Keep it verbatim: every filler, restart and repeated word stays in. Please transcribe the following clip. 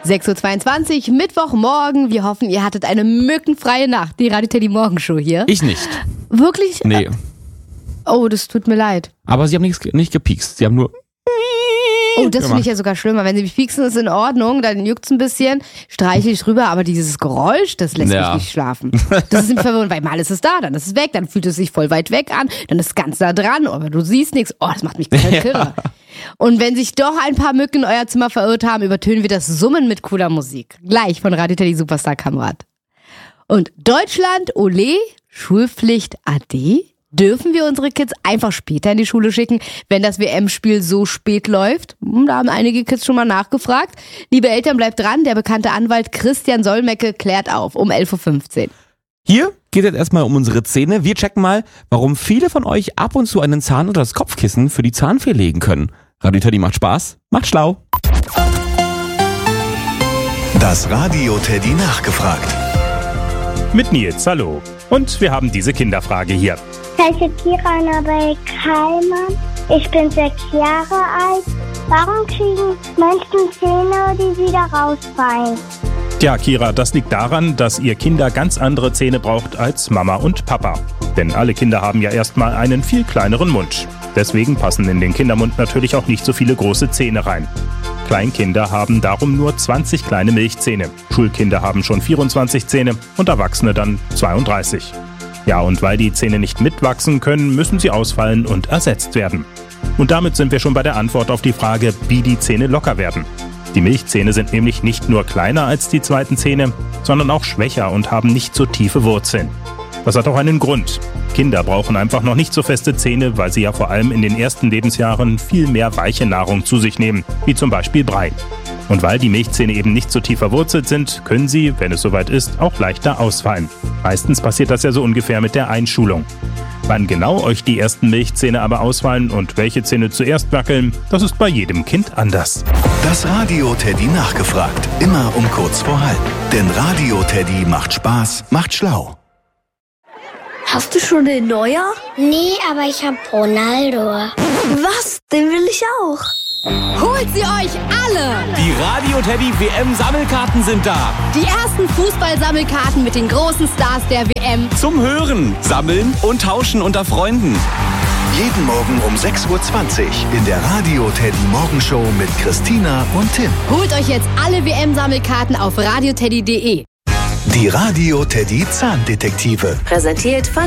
sechs Uhr zweiundzwanzig, Mittwochmorgen. Wir hoffen, ihr hattet eine mückenfreie Nacht. Die Radio Teddy Morgenshow hier. Ich nicht. Wirklich? Nee. Oh, das tut mir leid. Aber sie haben nicht, nicht gepiekst. Sie haben nur... Oh, das finde ich ja sogar schlimmer. Wenn sie mich pieksen, ist in Ordnung, dann juckt's ein bisschen, streiche ich drüber, aber dieses Geräusch, das lässt Ja. mich nicht schlafen. Das ist im Verwirrung, weil mal ist es da, dann ist es weg, dann fühlt es sich voll weit weg an, dann ist es ganz nah dran, aber du siehst nichts. Oh, das macht mich total kirre. Und wenn sich doch ein paar Mücken in euer Zimmer verirrt haben, übertönen wir das Summen mit cooler Musik. Gleich von Radio Teddy Superstar Kamerad. Und Deutschland, ole, Schulpflicht ade? Dürfen wir unsere Kids einfach später in die Schule schicken, wenn das W M-Spiel so spät läuft? Da haben einige Kids schon mal nachgefragt. Liebe Eltern, bleibt dran. Der bekannte Anwalt Christian Solmecke klärt auf um elf Uhr fünfzehn. Hier geht es erstmal um unsere Zähne. Wir checken mal, warum viele von euch ab und zu einen Zahn oder das Kopfkissen für die Zahnfee legen können. Radio Teddy macht Spaß, macht schlau. Das Radio Teddy nachgefragt. Mit Nils, hallo. Und wir haben diese Kinderfrage hier. Ich heiße Kira Nabel Kallmann. Ich bin sechs Jahre alt. Warum kriegen Menschen Zähne, die wieder rausfallen? Tja, Kira, das liegt daran, dass ihr Kinder ganz andere Zähne braucht als Mama und Papa. Denn alle Kinder haben ja erstmal einen viel kleineren Mund. Deswegen passen in den Kindermund natürlich auch nicht so viele große Zähne rein. Kleinkinder haben darum nur zwanzig kleine Milchzähne. Schulkinder haben schon vierundzwanzig Zähne und Erwachsene dann zweiunddreißig. Ja, und weil die Zähne nicht mitwachsen können, müssen sie ausfallen und ersetzt werden. Und damit sind wir schon bei der Antwort auf die Frage, wie die Zähne locker werden. Die Milchzähne sind nämlich nicht nur kleiner als die zweiten Zähne, sondern auch schwächer und haben nicht so tiefe Wurzeln. Das hat auch einen Grund. Kinder brauchen einfach noch nicht so feste Zähne, weil sie ja vor allem in den ersten Lebensjahren viel mehr weiche Nahrung zu sich nehmen, wie zum Beispiel Brei. Und weil die Milchzähne eben nicht so tief verwurzelt sind, können sie, wenn es soweit ist, auch leichter ausfallen. Meistens passiert das ja so ungefähr mit der Einschulung. Wann genau euch die ersten Milchzähne aber ausfallen und welche Zähne zuerst wackeln, das ist bei jedem Kind anders. Das Radio Teddy nachgefragt. Immer um kurz vor halb. Denn Radio Teddy macht Spaß, macht schlau. Hast du schon den Neuer? Nee, aber ich hab Ronaldo. Was? Den will ich auch. Holt sie euch alle! Die Radio Teddy W M-Sammelkarten sind da. Die ersten Fußballsammelkarten mit den großen Stars der W M. Zum Hören, Sammeln und Tauschen unter Freunden. Jeden Morgen um sechs Uhr zwanzig in der Radio Teddy Morgenshow mit Christina und Tim. Holt euch jetzt alle W M-Sammelkarten auf radioteddy punkt de. Die Radio Teddy Zahndetektive. Präsentiert von